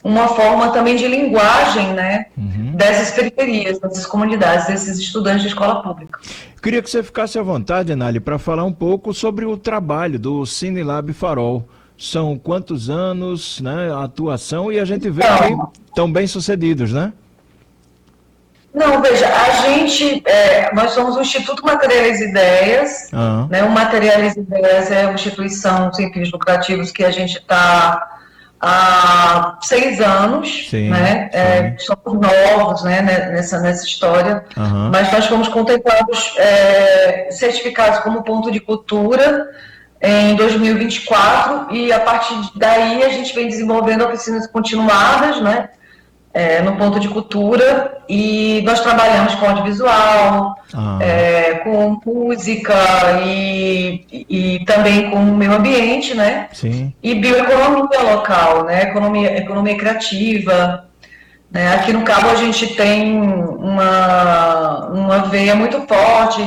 uma forma também de linguagem, né, Uhum. dessas periferias, dessas comunidades, desses estudantes de escola pública. Queria que você ficasse à vontade, Enaile, para falar um pouco sobre o trabalho do Cinelab Farol. São quantos anos, né, a atuação, e a gente vê que Então, estão bem sucedidos, né? não, veja, nós somos o Instituto Materializa Ideias, Ah, né? O Materializa Ideias é uma instituição sem fins lucrativos que a gente está há 6 anos, sim, né? sim. Somos novos, né, nessa história, Aham. mas nós fomos contemplados, certificados como ponto de cultura em 2024 e a partir daí a gente vem desenvolvendo oficinas continuadas, né? No ponto de cultura, e nós trabalhamos com audiovisual, Ah, com música e também com o meio ambiente, né? sim. E bioeconomia local, né? Economia criativa. Né? Aqui no Cabo a gente tem uma veia muito forte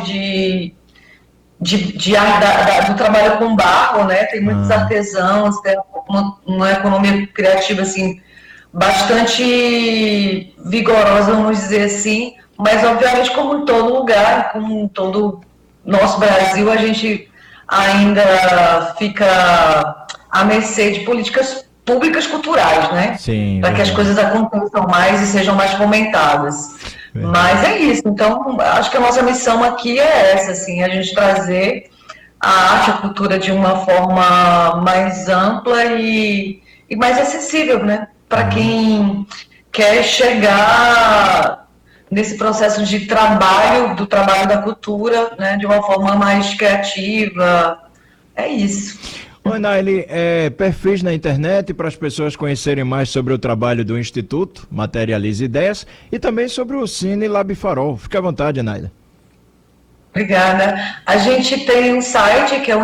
do trabalho com barro, né? Tem muitos Ah, artesãos, tem uma economia criativa assim bastante vigorosa, vamos dizer assim, mas obviamente como em todo lugar, como em todo nosso Brasil, a gente ainda fica à mercê de políticas públicas culturais, né? sim, Para que as verdade. coisas aconteçam mais e sejam mais fomentadas. Mas Verdade. é isso. Então, acho que a nossa missão aqui é essa, assim, a gente trazer a arte, a cultura de uma forma mais ampla e mais acessível, né? Para Aham. quem quer chegar nesse processo de trabalho, do trabalho da cultura, né? De uma forma mais criativa. É isso. Oi, Naili, perfis na internet para as pessoas conhecerem mais sobre o trabalho do Instituto Materialize Ideias e também sobre o Cine Lab Farol. Fique à vontade, Naila. Obrigada. A gente tem um site que é o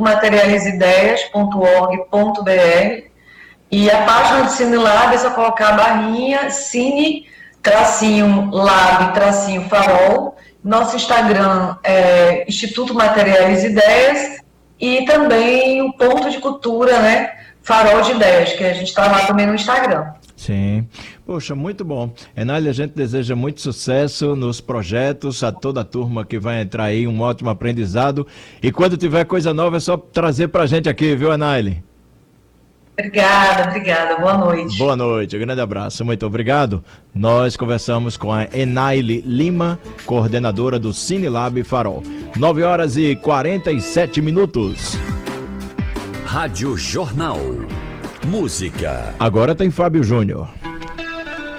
institutomaterializeideias.org.br e a página do CineLab é só colocar a barrinha cine-lab-farol. Nosso Instagram é Instituto Materialize Ideias e também o ponto de cultura, né? Farol de Ideias, que a gente está lá também no Instagram. Sim. Poxa, muito bom. Enália, a gente deseja muito sucesso nos projetos, a toda a turma que vai entrar aí, um ótimo aprendizado. E quando tiver coisa nova é só trazer pra gente aqui, viu, Enália? Obrigada, obrigada. Boa noite. Boa noite, um grande abraço, muito obrigado. Nós conversamos com a Enaile Lima, coordenadora do Cinelab Farol. 9h47. Rádio Jornal. Música. Agora tem Fábio Júnior.